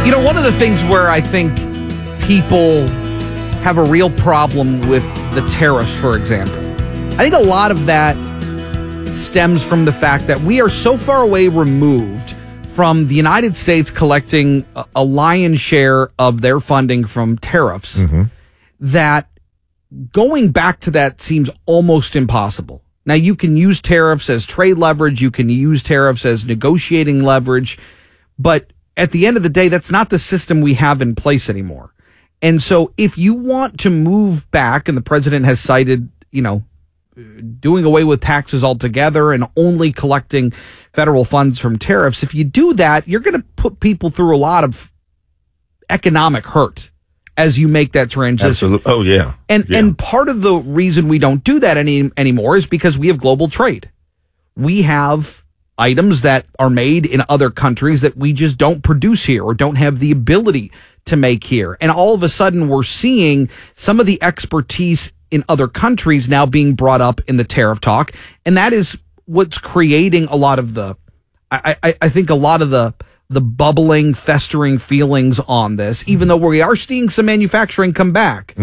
One of the things where I think people have a real problem with the tariffs, for example, I think a lot of that stems from the fact that we are so far away removed from the United States collecting a lion's share of their funding from tariffs that going back to that seems almost impossible. Now, you can use tariffs as trade leverage. You can use tariffs as negotiating leverage. But at the end of the day, that's not the system we have in place anymore. And so if you want to move back, and the president has cited, doing away with taxes altogether and only collecting federal funds from tariffs, if you do that, you're going to put people through a lot of economic hurt as you make that transition. Absolutely. Oh, yeah. And part of the reason we don't do that anymore is because we have global trade. We have items that are made in other countries that we just don't produce here or don't have the ability to make here. And all of a sudden, we're seeing some of the expertise in other countries now being brought up in the tariff talk. And that is what's creating a lot of I think a lot of the bubbling, festering feelings on this, even though we are seeing some manufacturing come back.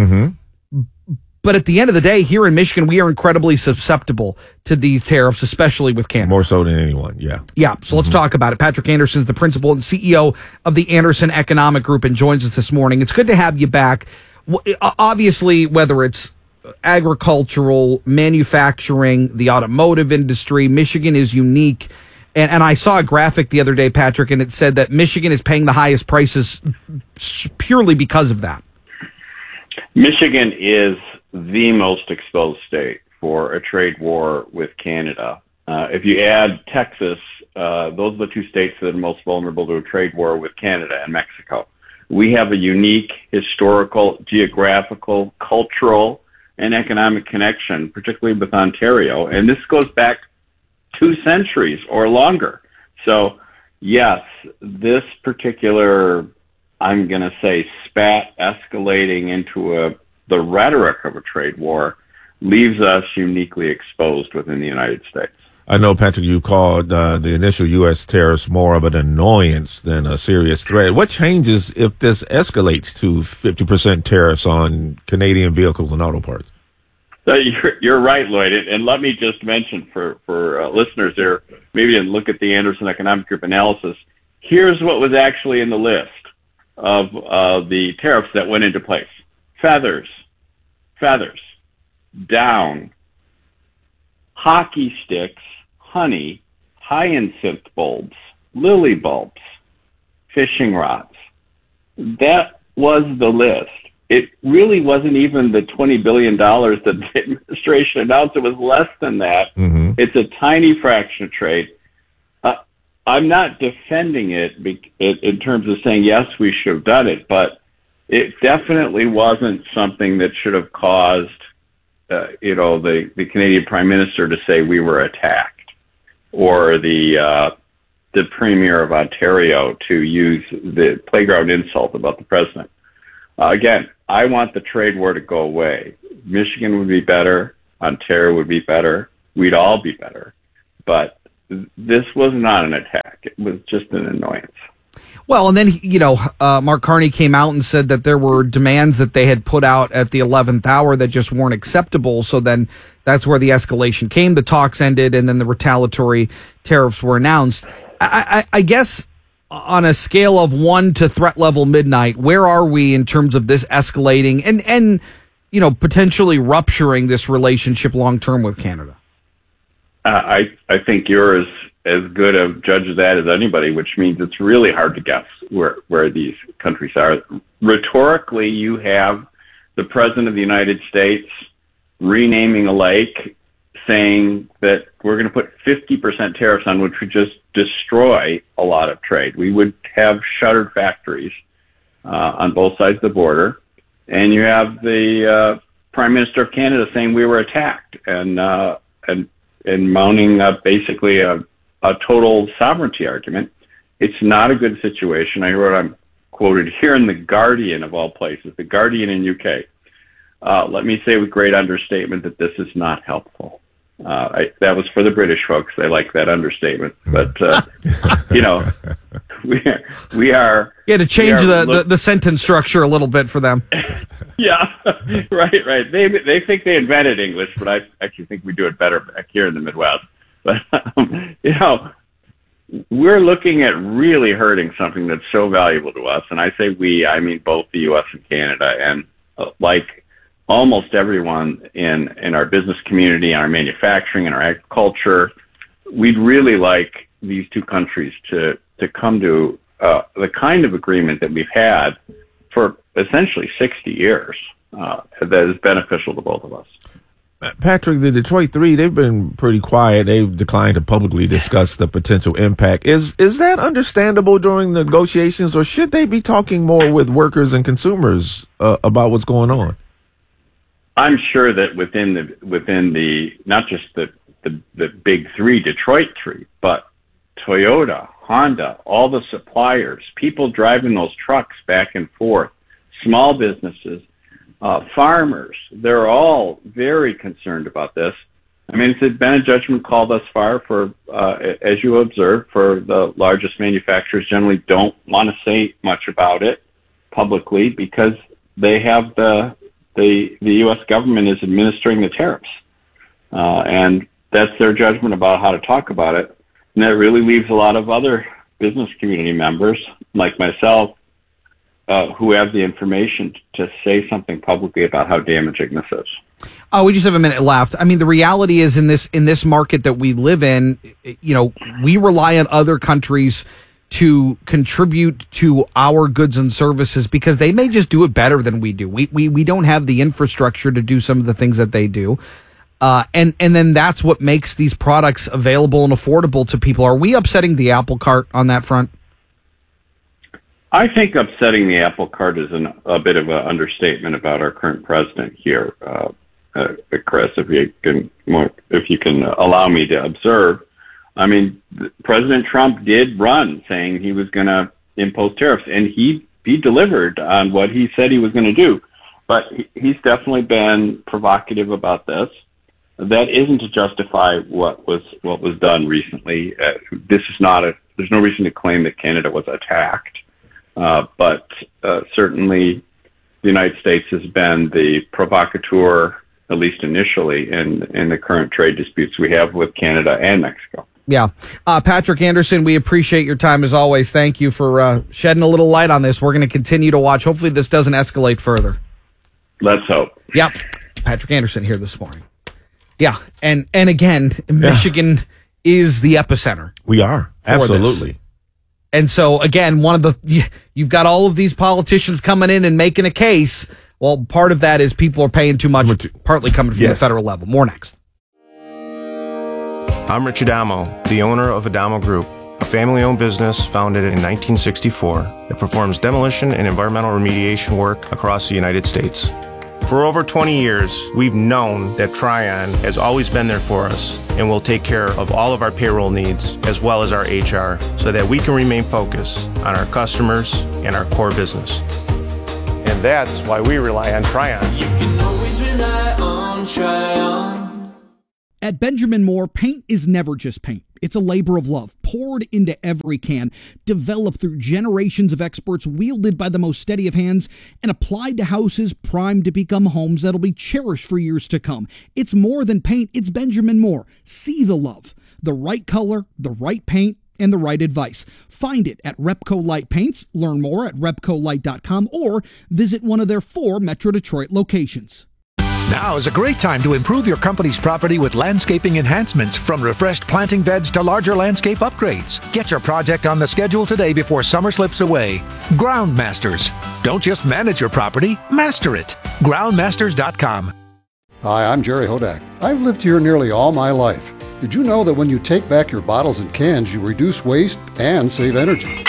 But at the end of the day, here in Michigan, we are incredibly susceptible to these tariffs, especially with Canada. More so than anyone, yeah. Yeah, so let's talk about it. Patrick Anderson is the principal and CEO of the Anderson Economic Group and joins us this morning. It's good to have you back. Obviously, whether it's agricultural, manufacturing, the automotive industry, Michigan is unique. And I saw a graphic the other day, Patrick, and it said that Michigan is paying the highest prices purely because of that. Michigan is the most exposed state for a trade war with Canada. If you add Texas, those are the two states that are most vulnerable to a trade war with Canada and Mexico. We have a unique historical, geographical, cultural, and economic connection, particularly with Ontario. And this goes back 2 centuries or longer. So, yes, this particular, I'm going to say, spat escalating into the rhetoric of a trade war leaves us uniquely exposed within the United States. I know, Patrick, you called the initial U.S. tariffs more of an annoyance than a serious threat. What changes if this escalates to 50% tariffs on Canadian vehicles and auto parts? So you're right, Lloyd. And let me just mention for listeners there, maybe to look at the Anderson Economic Group analysis, here's what was actually in the list of the tariffs that went into place. Feathers, down, hockey sticks, honey, hyacinth bulbs, lily bulbs, fishing rods. That was the list. It really wasn't even the $20 billion that the administration announced. It was less than that. It's a tiny fraction of trade. I'm not defending it in terms of saying, yes, we should have done it, but it definitely wasn't something that should have caused, the Canadian Prime Minister to say we were attacked, or the Premier of Ontario to use the playground insult about the president. Again, I want the trade war to go away. Michigan would be better. Ontario would be better. We'd all be better. But this was not an attack. It was just an annoyance. Well, and then, Mark Carney came out and said that there were demands that they had put out at the 11th hour that just weren't acceptable. So then that's where the escalation came. The talks ended, and then the retaliatory tariffs were announced. I guess on a scale of 1 to threat level midnight, where are we in terms of this escalating and potentially rupturing this relationship long term with Canada? I think you're as good a judge of that as anybody, which means it's really hard to guess where these countries are. Rhetorically, you have the President of the United States renaming a lake, saying that we're going to put 50% tariffs on, which would just destroy a lot of trade. We would have shuttered factories on both sides of the border. And you have the Prime Minister of Canada saying we were attacked and mounting basically a total sovereignty argument. It's not a good situation. I'm quoted here in The Guardian, of all places, The Guardian in UK. Let me say with great understatement that this is not helpful. That was for the British folks. They like that understatement. But, we are. You had to change the sentence structure a little bit for them. Yeah, right. They think they invented English, but I actually think we do it better back here in the Midwest. But, we're looking at really hurting something that's so valuable to us. And I say we, I mean both the U.S. and Canada. And like almost everyone in our business community, our manufacturing, and our agriculture, we'd really like these two countries to come to the kind of agreement that we've had for essentially 60 years that is beneficial to both of us. Patrick, the Detroit Three, they've been pretty quiet. They've declined to publicly discuss the potential impact. Is that understandable during negotiations, or should they be talking more with workers and consumers about what's going on? I'm sure that within the not just the big three, Detroit Three, but Toyota, Honda, all the suppliers, people driving those trucks back and forth, small businesses, farmers, they're all very concerned about this. I mean, it's been a judgment call thus far for, as you observed, for the largest manufacturers generally don't want to say much about it publicly because they have the U.S. government is administering the tariffs. And that's their judgment about how to talk about it. And that really leaves a lot of other business community members, like myself, who have the information to say something publicly about how damaging this is. We just have a minute left. I mean, the reality is in this market that we live in, we rely on other countries to contribute to our goods and services because they may just do it better than we do. We don't have the infrastructure to do some of the things that they do. And then that's what makes these products available and affordable to people. Are we upsetting the apple cart on that front? I think upsetting the apple cart is a bit of an understatement about our current president here, Chris. If you can allow me to observe, I mean, President Trump did run saying he was going to impose tariffs, and he delivered on what he said he was going to do. But he's definitely been provocative about this. That isn't to justify what was done recently. There's no reason to claim that Canada was attacked. But certainly the United States has been the provocateur, at least initially, in the current trade disputes we have with Canada and Mexico. Yeah. Patrick Anderson, we appreciate your time as always. Thank you for shedding a little light on this. We're going to continue to watch. Hopefully this doesn't escalate further. Let's hope. Yep. Patrick Anderson here this morning. Yeah. And again, Michigan is the epicenter. We are. Absolutely. This. And so, again, you've got all of these politicians coming in and making a case. Well, part of that is people are paying too much, partly coming from the federal level. More next. I'm Rich Adamo, the owner of Adamo Group, a family-owned business founded in 1964 that performs demolition and environmental remediation work across the United States. For over 20 years, we've known that Tryon has always been there for us and will take care of all of our payroll needs as well as our HR so that we can remain focused on our customers and our core business. And that's why we rely on Tryon. You can always rely on Tryon. At Benjamin Moore, paint is never just paint. It's a labor of love, poured into every can, developed through generations of experts, wielded by the most steady of hands, and applied to houses primed to become homes that'll be cherished for years to come. It's more than paint, it's Benjamin Moore. See the love, the right color, the right paint, and the right advice. Find it at Repco Light Paints. Learn more at repcolight.com or visit one of their 4 Metro Detroit locations. Now is a great time to improve your company's property with landscaping enhancements, from refreshed planting beds to larger landscape upgrades. Get your project on the schedule today before summer slips away. Groundmasters. Don't just manage your property, master it. Groundmasters.com. Hi, I'm Jerry Hodak. I've lived here nearly all my life. Did you know that when you take back your bottles and cans, you reduce waste and save energy?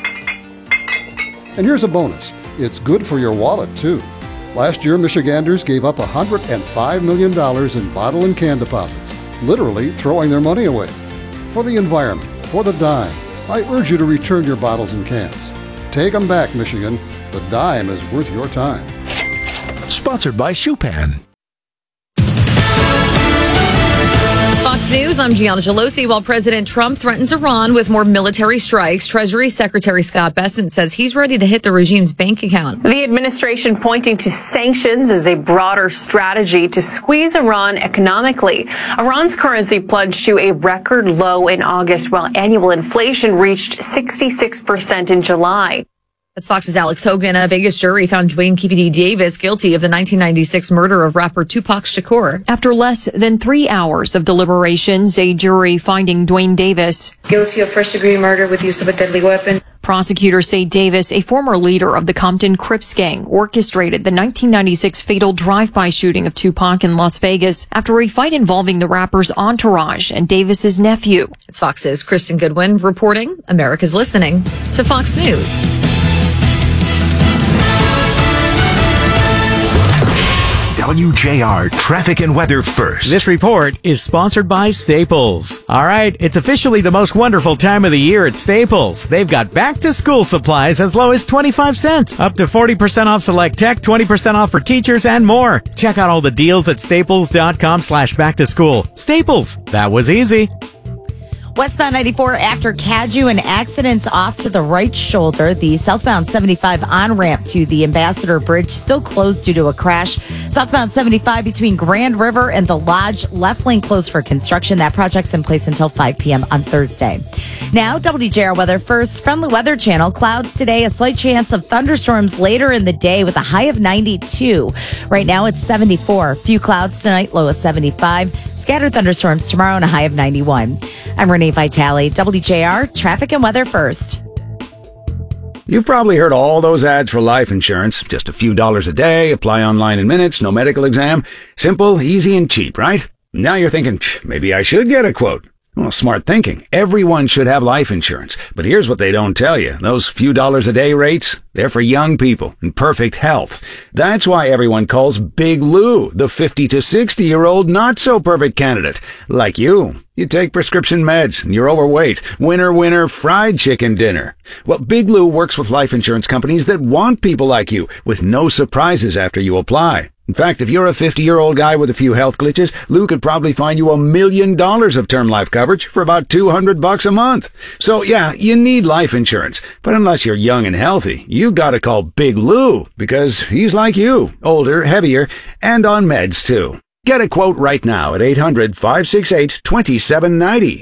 And here's a bonus. It's good for your wallet, too. Last year, Michiganders gave up $105 million in bottle and can deposits, literally throwing their money away. For the environment, for the dime, I urge you to return your bottles and cans. Take them back, Michigan. The dime is worth your time. Sponsored by Schupan. Fox News, I'm Gianna Gelosi. While President Trump threatens Iran with more military strikes, Treasury Secretary Scott Bessent says he's ready to hit the regime's bank account. The administration pointing to sanctions as a broader strategy to squeeze Iran economically. Iran's currency plunged to a record low in August, while annual inflation reached 66% in July. That's Fox's Alex Hogan. A Vegas jury found Dwayne Kipedy Davis guilty of the 1996 murder of rapper Tupac Shakur. After less than 3 hours of deliberations, a jury finding Dwayne Davis guilty of first-degree murder with use of a deadly weapon. Prosecutors say Davis, a former leader of the Compton Crips gang, orchestrated the 1996 fatal drive-by shooting of Tupac in Las Vegas after a fight involving the rapper's entourage and Davis's nephew. It's Fox's Kristen Goodwin reporting. America's listening to Fox News. WJR Traffic and Weather First. This report is sponsored by Staples. All right, it's officially the most wonderful time of the year at Staples. They've got back-to-school supplies as low as 25 cents, up to 40% off select tech, 20% off for teachers, and more. Check out all the deals at staples.com/back-to-school. Staples, that was easy. Westbound 94 after Cadieux, an accident's off to the right shoulder. The southbound 75 on-ramp to the Ambassador Bridge still closed due to a crash. Southbound 75 between Grand River and the Lodge, left lane closed for construction. That project's in place until 5 p.m. on Thursday. Now, WJR weather first. From the Weather Channel, clouds today, a slight chance of thunderstorms later in the day with a high of 92. Right now, it's 74. Few clouds tonight, low of 75. Scattered thunderstorms tomorrow and a high of 91. I'm Renee Vitale, WJR Traffic and Weather First. You've probably heard all those ads for life insurance. Just a few dollars a day, apply online in minutes, no medical exam. Simple, easy, and cheap, right? Now you're thinking, maybe I should get a quote. Well, smart thinking. Everyone should have life insurance. But here's what they don't tell you. Those few dollars a day rates, they're for young people in perfect health. That's why everyone calls Big Lou the 50 to 60-year-old not-so-perfect candidate. Like you. You take prescription meds and you're overweight. Winner, winner, fried chicken dinner. Well, Big Lou works with life insurance companies that want people like you with no surprises after you apply. In fact, if you're a 50-year-old guy with a few health glitches, Lou could probably find you $1 million of term life coverage for about $200 a month. So yeah, you need life insurance. But unless you're young and healthy, you gotta call Big Lou because he's like you, older, heavier, and on meds too. Get a quote right now at 800-568-2790,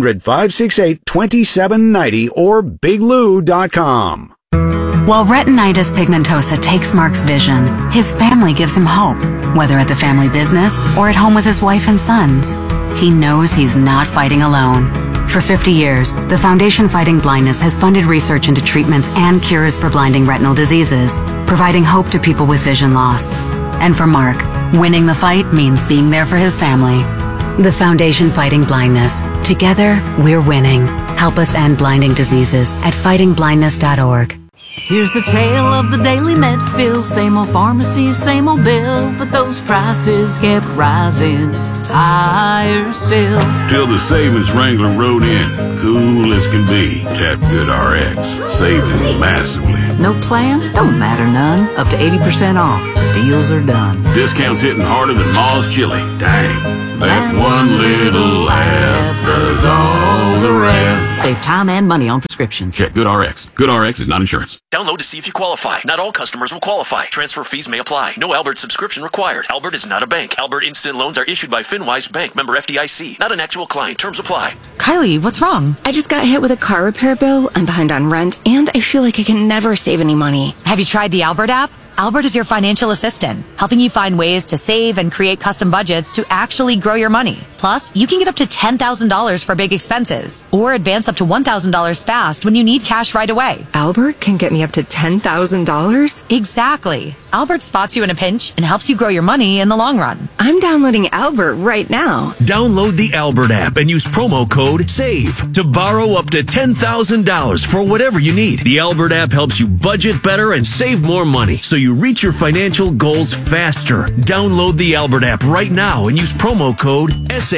800-568-2790, or biglou.com. While retinitis pigmentosa takes Mark's vision, his family gives him hope, whether at the family business or at home with his wife and sons. He knows he's not fighting alone. For 50 years, the Foundation Fighting Blindness has funded research into treatments and cures for blinding retinal diseases, providing hope to people with vision loss. And for Mark, winning the fight means being there for his family. The Foundation Fighting Blindness. Together, we're winning. Help us end blinding diseases at fightingblindness.org. Here's the tale of the daily Medfill. Same old pharmacy, same old bill, but those prices kept rising higher still. Till the savings Wrangler rode in, cool as can be. Tap GoodRx, saving massively. No plan? Don't matter none. Up to 80% off. Deals are done. Discounts hitting harder than Ma's chili. Dang. That one little app does all the rest. Save time and money on prescriptions. Check GoodRx. GoodRx is not insurance. Download to see if you qualify. Not all customers will qualify. Transfer fees may apply. No Albert subscription required. Albert is not a bank. Albert Instant Loans are issued by FinWise Bank, member FDIC. Not an actual client. Terms apply. Kylie, what's wrong? I just got hit with a car repair bill. I'm behind on rent, and I feel like I can never save any money. Have you tried the Albert app? Albert is your financial assistant, helping you find ways to save and create custom budgets to actually grow your money. Plus, you can get up to $10,000 for big expenses, or advance up to $1,000 fast when you need cash right away. Albert can get me up to $10,000? Exactly. Albert spots you in a pinch and helps you grow your money in the long run. I'm downloading Albert right now. Download the Albert app and use promo code SAVE to borrow up to $10,000 for whatever you need. The Albert app helps you budget better and save more money, so you reach your financial goals faster. Download the Albert app right now and use promo code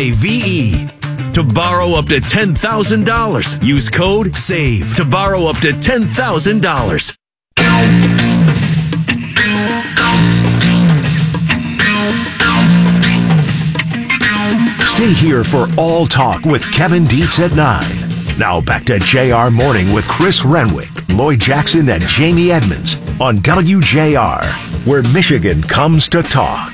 SAVE to borrow up to $10,000. Use code SAVE to borrow up to $10,000. Stay here for All Talk with Kevin Dietz at 9. Now back to JR Morning with Chris Renwick, Lloyd Jackson, and Jamie Edmonds on WJR, where Michigan comes to talk.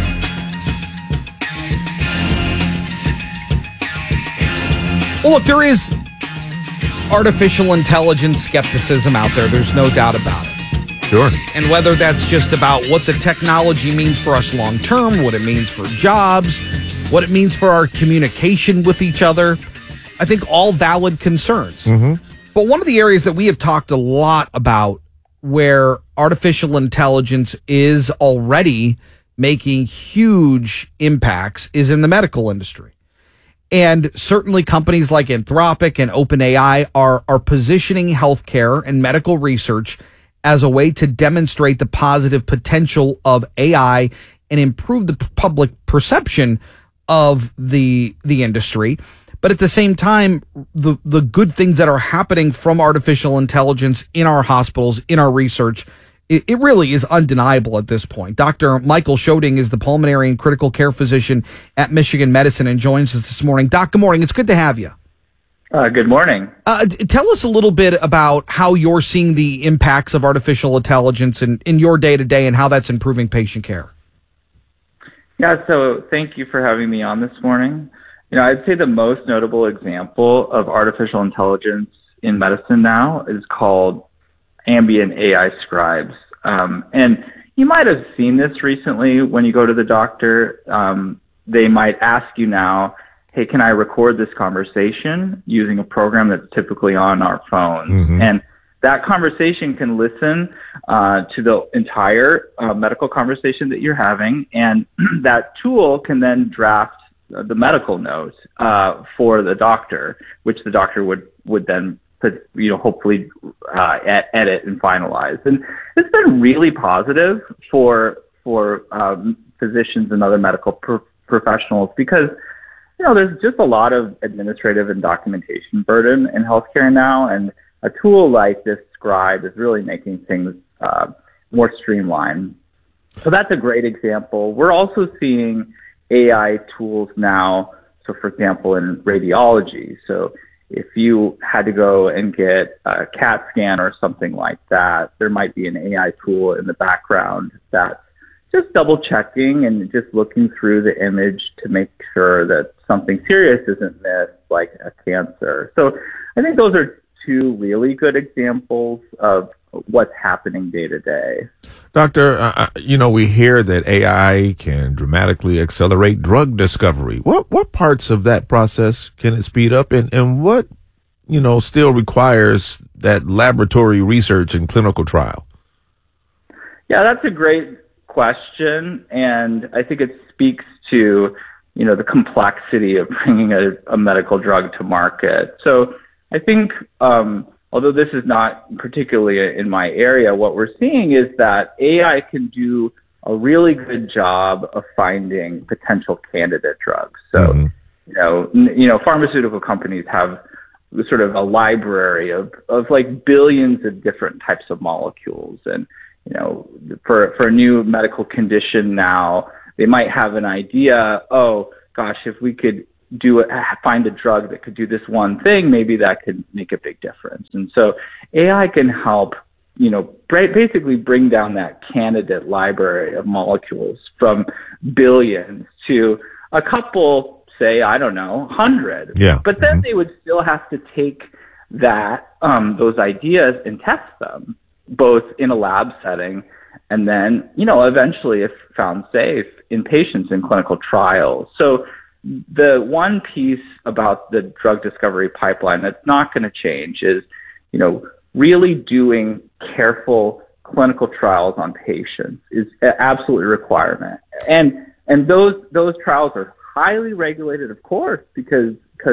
Well, look, there is artificial intelligence skepticism out there. There's no doubt about it. Sure. And whether that's just about what the technology means for us long term, what it means for jobs, what it means for our communication with each other, I think all valid concerns. Mm-hmm. But one of the areas that we have talked a lot about where artificial intelligence is already making huge impacts is in the medical industry. And certainly companies like Anthropic and OpenAI are positioning healthcare and medical research as a way to demonstrate the positive potential of AI and improve the public perception of the industry. But at the same time, the good things that are happening from artificial intelligence in our hospitals, in our research, it really is undeniable at this point. Dr. Michael Schoding is the pulmonary and critical care physician at Michigan Medicine and joins us this morning. Doc, good morning. It's good to have you. Good morning. Tell us a little bit about how you're seeing the impacts of artificial intelligence in your day-to-day and how that's improving patient care. Yeah, so thank you for having me on this morning. I'd say the most notable example of artificial intelligence in medicine now is called ambient AI scribes. And you might have seen this recently when you go to the doctor. They might ask you now, hey, can I record this conversation using a program that's typically on our phones? Mm-hmm. And that conversation can listen to the entire medical conversation that you're having, and that tool can then draft the medical note for the doctor, which the doctor would then hopefully edit and finalize. And it's been really positive for physicians and other medical professionals because there's just a lot of administrative and documentation burden in healthcare now, and a tool like this scribe is really making things more streamlined. So that's a great example. We're also seeing AI tools now. So, for example, in radiology. So if you had to go and get a CAT scan or something like that, there might be an AI tool in the background that's just double checking and just looking through the image to make sure that something serious isn't missed, like a cancer. So I think those are two really good examples of what's happening day to day. Doctor, we hear that AI can dramatically accelerate drug discovery. What parts of that process can it speed up, and what, still requires that laboratory research and clinical trial? Yeah, that's a great question, and I think it speaks to, the complexity of bringing a medical drug to market. So I think, although this is not particularly in my area, what we're seeing is that AI can do a really good job of finding potential candidate drugs. So, pharmaceutical companies have sort of a library of like billions of different types of molecules. And, for a new medical condition now, they might have an idea, oh gosh, if we could find a drug that could do this one thing, maybe that could make a big difference. And so AI can help, basically bring down that candidate library of molecules from billions to a couple, say, 100. Yeah. But then they would still have to take that, those ideas and test them, both in a lab setting and then, eventually, if found safe, in patients in clinical trials. So the one piece about the drug discovery pipeline that's not going to change is, really doing careful clinical trials on patients is an absolute requirement. And those trials are highly regulated, of course, because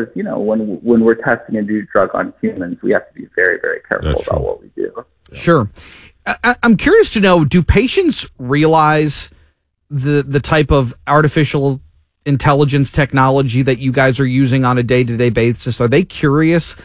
when we're testing a new drug on humans, we have to be very, very careful about what we do. Sure. I'm curious to know, do patients realize the type of artificial intelligence technology that you guys are using on a day-to-day basis? Are they curious,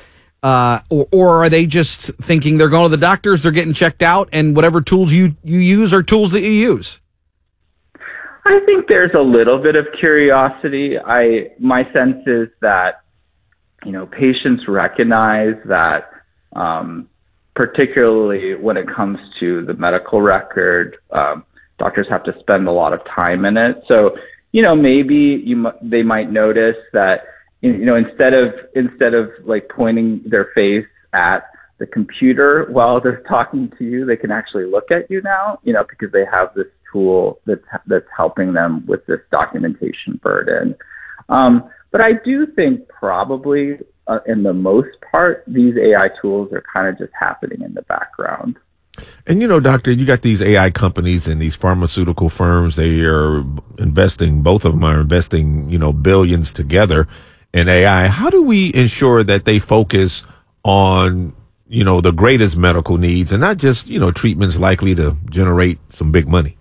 or are they just thinking they're going to the doctors, they're getting checked out, and whatever tools you use are tools that you use? I think there's a little bit of curiosity. My sense is that, patients recognize that, particularly when it comes to the medical record, doctors have to spend a lot of time in it. So, maybe they might notice that, instead of like pointing their face at the computer while they're talking to you, they can actually look at you now, because they have this tool that's helping them with this documentation burden. But I do think probably in the most part, these AI tools are kind of just happening in the background. And, doctor, you got these AI companies and these pharmaceutical firms. They are investing, both of them are investing, billions together in AI. How do we ensure that they focus on, the greatest medical needs and not just, treatments likely to generate some big money?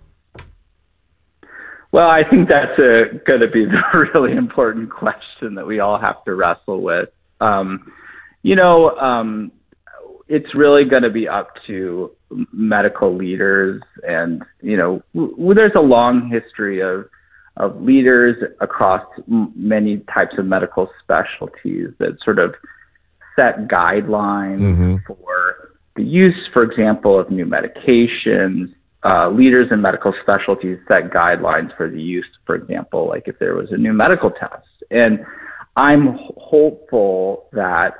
Well, I think that's going to be the really important question that we all have to wrestle with. It's really going to be up to medical leaders, and there's a long history of leaders across many types of medical specialties that sort of set guidelines for the use, for example, of new medications. Leaders in medical specialties set guidelines for the use, for example, like if there was a new medical test. And I'm hopeful that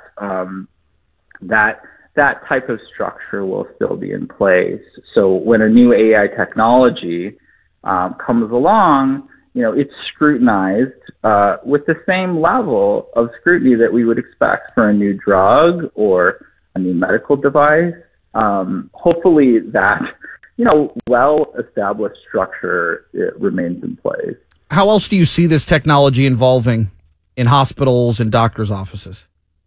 that type of structure will still be in place. So when a new AI technology comes along, it's scrutinized with the same level of scrutiny that we would expect for a new drug or a new medical device. Hopefully that, well-established structure remains in place. How else do you see this technology involving in hospitals and doctors' offices?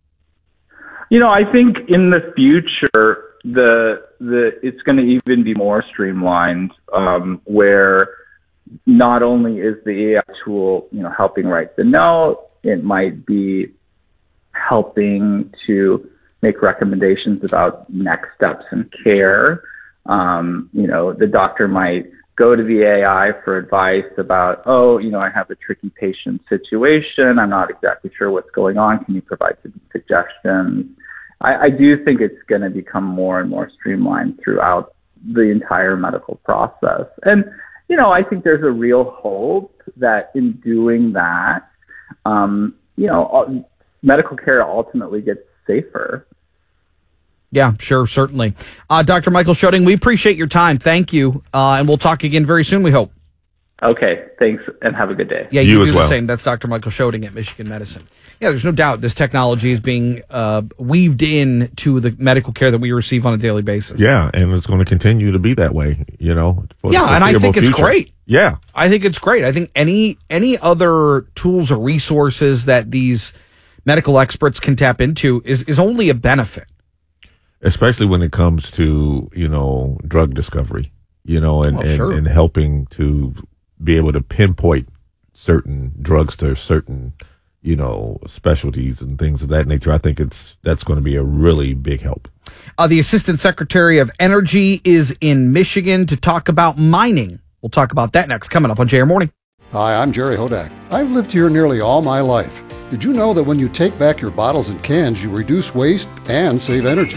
I think in the future, it's going to even be more streamlined, where not only is the AI tool, helping write the note, it might be helping to make recommendations about next steps in care. The doctor might go to the AI for advice about, I have a tricky patient situation. I'm not exactly sure what's going on. Can you provide some suggestions? I do think it's going to become more and more streamlined throughout the entire medical process. And, I think there's a real hope that in doing that, medical care ultimately gets safer. Yeah, sure, certainly. Dr. Michael Schoeding, we appreciate your time. Thank you. And we'll talk again very soon, we hope. Okay, thanks, and have a good day. Yeah, you do the same. That's Dr. Michael Schoeding at Michigan Medicine. Yeah, there's no doubt this technology is being weaved in to the medical care that we receive on a daily basis. Yeah, and it's going to continue to be that way, Yeah, and I think it's great. Yeah. I think it's great. I think any other tools or resources that these medical experts can tap into is only a benefit. Especially when it comes to, drug discovery, and helping to be able to pinpoint certain drugs to certain, specialties and things of that nature. I think that's going to be a really big help. The Assistant Secretary of Energy is in Michigan to talk about mining. We'll talk about that next, coming up on JR Morning. Hi, I'm Jerry Hodak. I've lived here nearly all my life. Did you know that when you take back your bottles and cans, you reduce waste and save energy?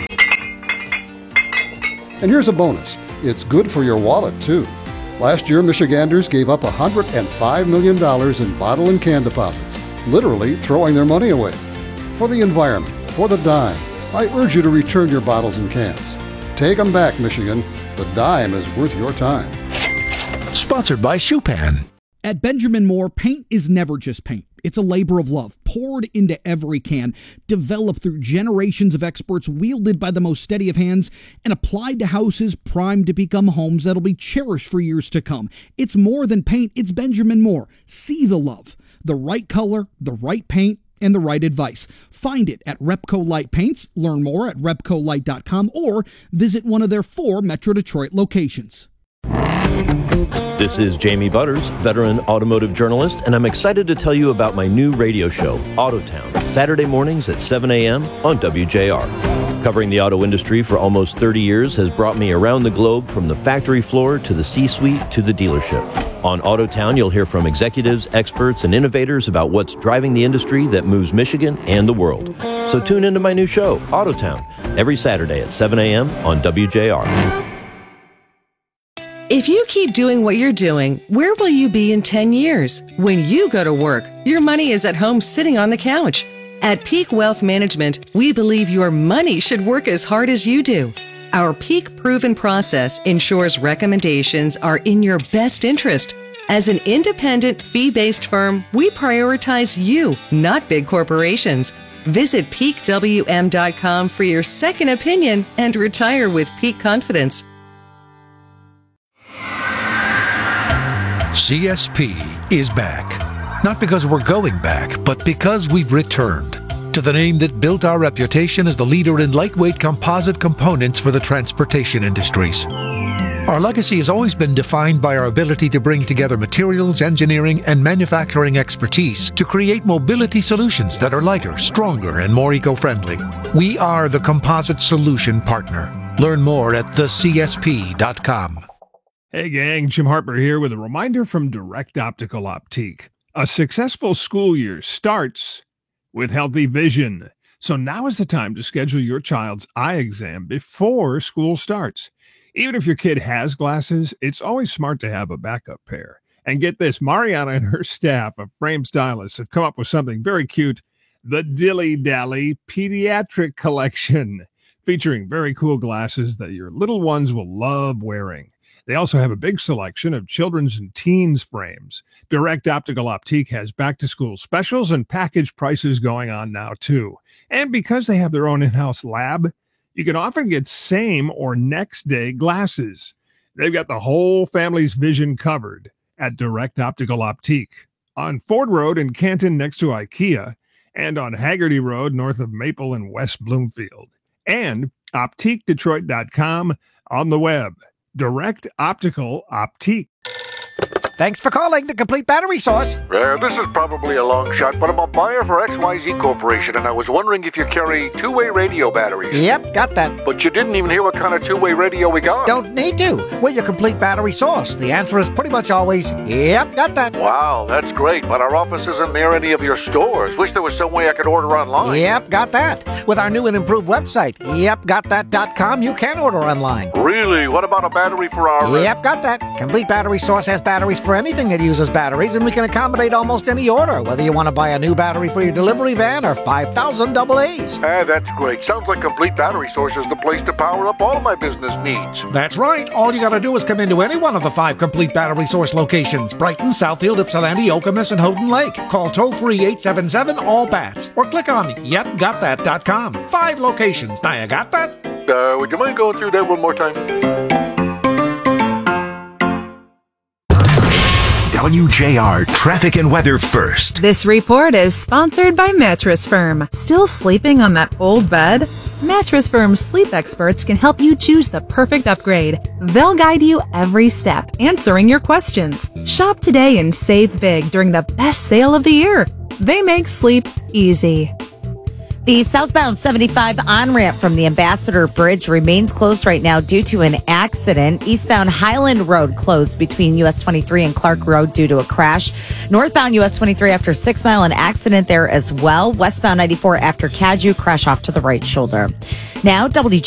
And here's a bonus. It's good for your wallet, too. Last year, Michiganders gave up $105 million in bottle and can deposits, literally throwing their money away. For the environment, for the dime, I urge you to return your bottles and cans. Take them back, Michigan. The dime is worth your time. Sponsored by Schupan. At Benjamin Moore, paint is never just paint. It's a labor of love, poured into every can, developed through generations of experts, wielded by the most steady of hands, and applied to houses primed to become homes that'll be cherished for years to come. It's more than paint, it's Benjamin Moore. See the love. The right color, the right paint, and the right advice. Find it at Repco Light Paints. Learn more at repcolight.com or visit one of their 4 Metro Detroit locations. This is Jamie Butters, veteran automotive journalist, and I'm excited to tell you about my new radio show, Autotown, Saturday mornings at 7 a.m. on WJR. Covering the auto industry for almost 30 years has brought me around the globe from the factory floor to the C-suite to the dealership. On Autotown, you'll hear from executives, experts, and innovators about what's driving the industry that moves Michigan and the world. So tune into my new show, Autotown, every Saturday at 7 a.m. on WJR. If you keep doing what you're doing, where will you be in 10 years? When you go to work, your money is at home sitting on the couch. At Peak Wealth Management, we believe your money should work as hard as you do. Our Peak Proven process ensures recommendations are in your best interest. As an independent, fee-based firm, we prioritize you, not big corporations. Visit peakwm.com for your second opinion and retire with peak confidence. CSP is back. Not because we're going back, but because we've returned to the name that built our reputation as the leader in lightweight composite components for the transportation industries. Our legacy has always been defined by our ability to bring together materials, engineering, and manufacturing expertise to create mobility solutions that are lighter, stronger, and more eco-friendly. We are the composite solution partner. Learn more at thecsp.com. Hey gang, Jim Harper here with a reminder from Direct Optical Optique. A successful school year starts with healthy vision. So now is the time to schedule your child's eye exam before school starts. Even if your kid has glasses, it's always smart to have a backup pair. And get this, Mariana and her staff of Frame Stylists have come up with something very cute, the Dilly Dally Pediatric Collection, featuring very cool glasses that your little ones will love wearing. They also have a big selection of children's and teens frames. Direct Optical Optique has back-to-school specials and package prices going on now, too. And because they have their own in-house lab, you can often get same or next-day glasses. They've got the whole family's vision covered at Direct Optical Optique. On Ford Road in Canton next to IKEA, and on Haggerty Road north of Maple and West Bloomfield. And OptiqueDetroit.com on the web. Direct Optical Optique. Thanks for calling the Complete Battery Source. This is probably a long shot, but I'm a buyer for XYZ Corporation, and I was wondering if you carry two-way radio batteries. Yep, got that. But you didn't even hear what kind of two-way radio we got. Don't need to. We're your Complete Battery Source. The answer is pretty much always, yep, got that. Wow, that's great, but our office isn't near any of your stores. Wish there was some way I could order online. Yep, got that. With our new and improved website, yepgotthat.com, you can order online. Really? What about a battery for our... Yep, got that. Complete Battery Source has batteries for anything that uses batteries, and we can accommodate almost any order, whether you want to buy a new battery for your delivery van or 5,000 AA's. That's great. Sounds like Complete Battery Source is the place to power up all of my business needs. That's right. All you got to do is come into any one of the 5 Complete Battery Source locations: Brighton, Southfield, Ypsilanti, Okemos, and Houghton Lake. Call toll-free 877-ALL-BATS or click on yepgotthat.com. 5 locations. Now you got that? Would you mind going through that one more time? WJR Traffic and Weather First. This report is sponsored by Mattress Firm. Still sleeping on that old bed? Mattress Firm's sleep experts can help you choose the perfect upgrade. They'll guide you every step, answering your questions. Shop today and save big during the best sale of the year. They make sleep easy. The southbound 75 on-ramp from the Ambassador Bridge remains closed right now due to an accident. Eastbound Highland Road closed between US 23 and Clark Road due to a crash. Northbound US 23 after 6 Mile, an accident there as well. Westbound 94 after Cadieux, crash off to the right shoulder. Now,